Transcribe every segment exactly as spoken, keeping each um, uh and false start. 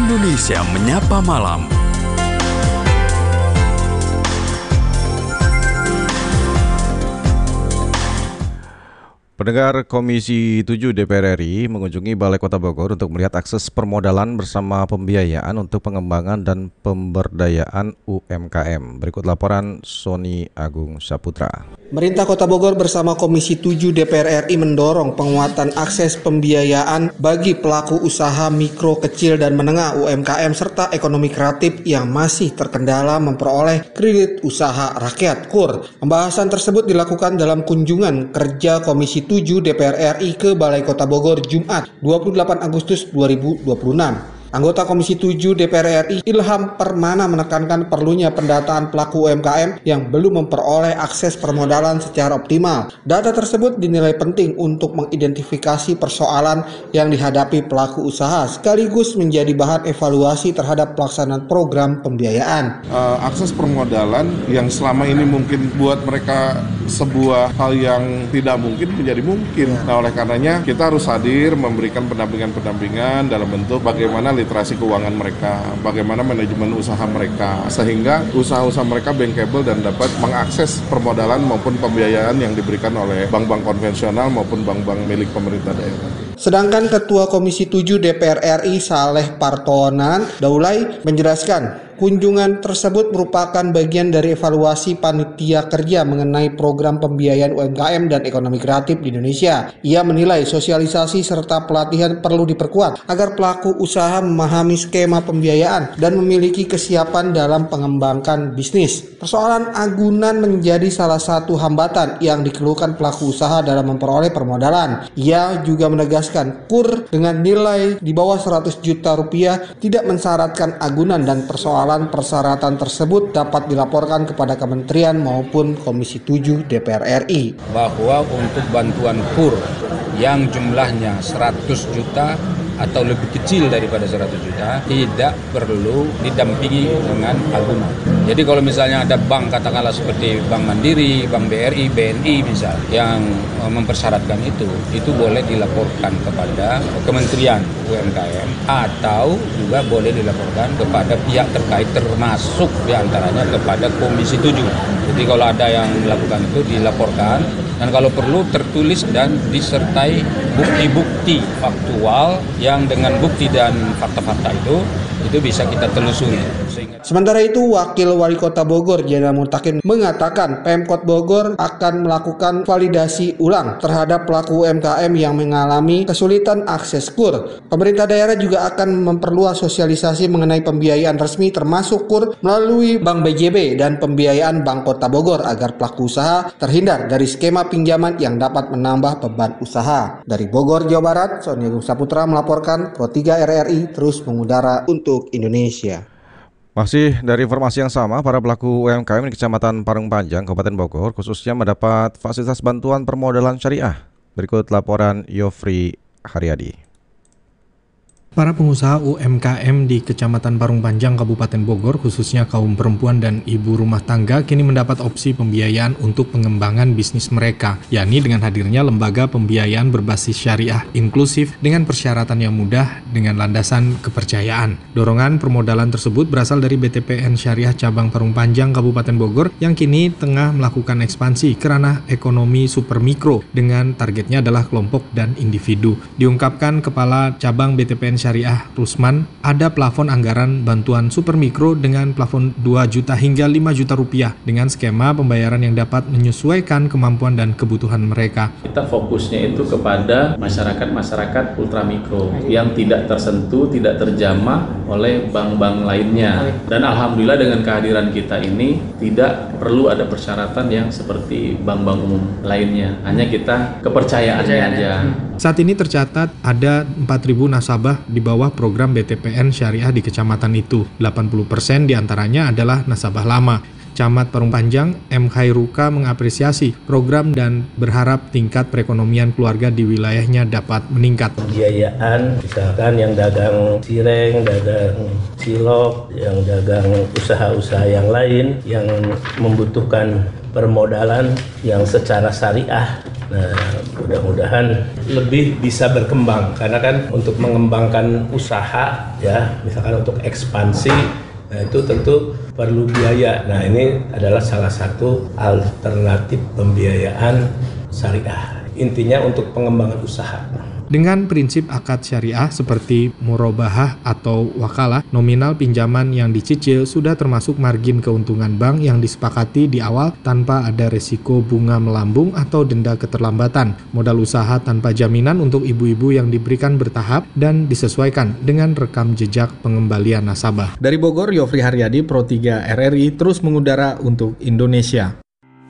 Indonesia Menyapa Malam. Pendengar, Komisi tujuh D P R R I mengunjungi Balai Kota Bogor untuk melihat akses permodalan bersama pembiayaan untuk pengembangan dan pemberdayaan U M K M. Berikut laporan Sony Agung Saputra. Pemerintah Kota Bogor bersama Komisi tujuh D P R R I mendorong penguatan akses pembiayaan bagi pelaku usaha mikro, kecil, dan menengah U M K M serta ekonomi kreatif yang masih terkendala memperoleh kredit usaha rakyat (K U R). Pembahasan tersebut dilakukan dalam kunjungan kerja Komisi tujuh D P R R I ke Balai Kota Bogor Jumat dua puluh delapan Agustus dua ribu dua puluh enam. Anggota Komisi tujuh D P R R I Ilham Permana menekankan perlunya pendataan pelaku U M K M yang belum memperoleh akses permodalan secara optimal. Data tersebut dinilai penting untuk mengidentifikasi persoalan yang dihadapi pelaku usaha sekaligus menjadi bahan evaluasi terhadap pelaksanaan program pembiayaan. Uh, akses permodalan yang selama ini mungkin buat mereka sebuah hal yang tidak mungkin menjadi mungkin. Nah, oleh karenanya kita harus hadir memberikan pendampingan-pendampingan dalam bentuk bagaimana literasi keuangan mereka, bagaimana manajemen usaha mereka, sehingga usaha-usaha mereka bankable dan dapat mengakses permodalan maupun pembiayaan yang diberikan oleh bank-bank konvensional maupun bank-bank milik pemerintah daerah. Sedangkan Ketua Komisi tujuh D P R R I Saleh Partonan Daulay menjelaskan kunjungan tersebut merupakan bagian dari evaluasi panitia kerja mengenai program pembiayaan U M K M dan ekonomi kreatif di Indonesia. Ia menilai sosialisasi serta pelatihan perlu diperkuat agar pelaku usaha memahami skema pembiayaan dan memiliki kesiapan dalam mengembangkan bisnis. Persoalan agunan menjadi salah satu hambatan yang dikeluhkan pelaku usaha dalam memperoleh permodalan. Ia juga menegaskan K U R dengan nilai di bawah seratus juta rupiah tidak mensyaratkan agunan dan persoalan persyaratan tersebut dapat dilaporkan kepada Kementerian maupun Komisi tujuh D P R R I. Bahwa untuk bantuan K U R yang jumlahnya seratus juta atau lebih kecil daripada seratus juta tidak perlu didampingi dengan agunan. Jadi kalau misalnya ada bank, katakanlah seperti Bank Mandiri, Bank B R I, B N I misal yang mempersyaratkan itu, itu boleh dilaporkan kepada Kementerian U M K M atau juga boleh dilaporkan kepada pihak terkait termasuk diantaranya kepada Komisi tujuh. Jadi kalau ada yang melakukan itu dilaporkan dan kalau perlu tertulis dan disertai bukti-bukti faktual yang dengan bukti dan fakta-fakta itu itu bisa kita telusuri. Sementara itu, Wakil Wali Kota Bogor Jenderal Mutakin mengatakan Pemkot Bogor akan melakukan validasi ulang terhadap pelaku U M K M yang mengalami kesulitan akses K U R. Pemerintah daerah juga akan memperluas sosialisasi mengenai pembiayaan resmi termasuk K U R melalui Bank B J B dan pembiayaan Bank Kota Bogor agar pelaku usaha terhindar dari skema pinjaman yang dapat menambah beban usaha. Dari Bogor, Jawa Barat, Sony Agung Saputra melaporkan Pro tiga R R I terus mengudara untuk Indonesia. Masih dari informasi yang sama, para pelaku U M K M di Kecamatan Parung Panjang, Kabupaten Bogor, khususnya mendapat fasilitas bantuan permodalan syariah. Berikut laporan Yofri Haryadi. Para pengusaha U M K M di Kecamatan Parung Panjang, Kabupaten Bogor, khususnya kaum perempuan dan ibu rumah tangga, kini mendapat opsi pembiayaan untuk pengembangan bisnis mereka, yakni dengan hadirnya lembaga pembiayaan berbasis syariah inklusif dengan persyaratan yang mudah dengan landasan kepercayaan. Dorongan permodalan tersebut berasal dari B T P N Syariah Cabang Parung Panjang, Kabupaten Bogor, yang kini tengah melakukan ekspansi ke ranah ekonomi super mikro dengan targetnya adalah kelompok dan individu. Diungkapkan Kepala Cabang B T P N Syariah Rusman, ada plafon anggaran bantuan super mikro dengan plafon dua juta hingga lima juta rupiah dengan skema pembayaran yang dapat menyesuaikan kemampuan dan kebutuhan mereka. Kita fokusnya itu kepada masyarakat-masyarakat ultramikro yang tidak tersentuh, tidak terjamah oleh bank-bank lainnya. Dan alhamdulillah dengan kehadiran kita ini tidak perlu ada persyaratan yang seperti bank-bank umum lainnya. Hanya kita kepercayaannya aja. Saat ini tercatat ada empat ribu nasabah di bawah program B T P N Syariah di kecamatan itu. delapan puluh persen diantaranya adalah nasabah lama. Camat Parung Panjang, M. Khairuka mengapresiasi program dan berharap tingkat perekonomian keluarga di wilayahnya dapat meningkat. Pembiayaan, misalkan yang dagang cireng, dagang cilok, yang dagang usaha-usaha yang lain yang membutuhkan permodalan yang secara syariah Nah, mudah-mudahan lebih bisa berkembang karena kan untuk mengembangkan usaha ya, misalkan untuk ekspansi, nah itu tentu perlu biaya. Nah, ini adalah salah satu alternatif pembiayaan syariah. Intinya untuk pengembangan usaha. Dengan prinsip akad syariah seperti murabahah atau wakalah, nominal pinjaman yang dicicil sudah termasuk margin keuntungan bank yang disepakati di awal tanpa ada resiko bunga melambung atau denda keterlambatan. Modal usaha tanpa jaminan untuk ibu-ibu yang diberikan bertahap dan disesuaikan dengan rekam jejak pengembalian nasabah. Dari Bogor, Yofri Haryadi, Pro tiga R R I, terus mengudara untuk Indonesia.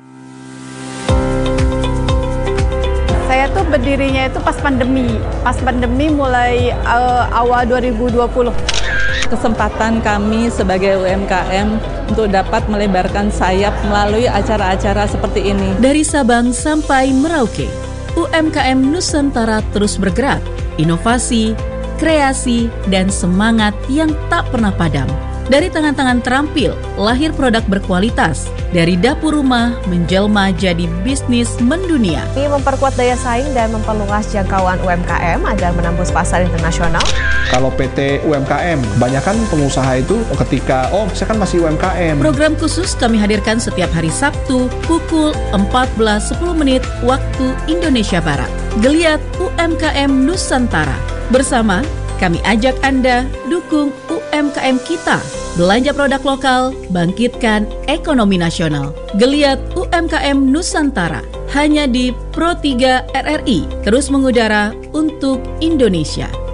Saya tuh berdirinya itu pas pandemi, pas pandemi mulai uh, awal dua ribu dua puluh. Kesempatan kami sebagai U M K M untuk dapat melebarkan sayap melalui acara-acara seperti ini. Dari Sabang sampai Merauke, U M K M Nusantara terus bergerak, inovasi, kreasi, dan semangat yang tak pernah padam. Dari tangan-tangan terampil, lahir produk berkualitas. Dari dapur rumah, menjelma jadi bisnis mendunia. Ini memperkuat daya saing dan memperluas jangkauan U M K M agar menembus pasar internasional. Kalau P T U M K M, kebanyakan pengusaha itu ketika, oh saya kan masih U M K M. Program khusus kami hadirkan setiap hari Sabtu pukul empat belas sepuluh menit waktu Indonesia Barat. Geliat U M K M Nusantara. Bersama, kami ajak Anda dukung U M K M kita. Belanja produk lokal, bangkitkan ekonomi nasional. Geliat U M K M Nusantara. Hanya di Pro tiga R R I. Terus mengudara untuk Indonesia.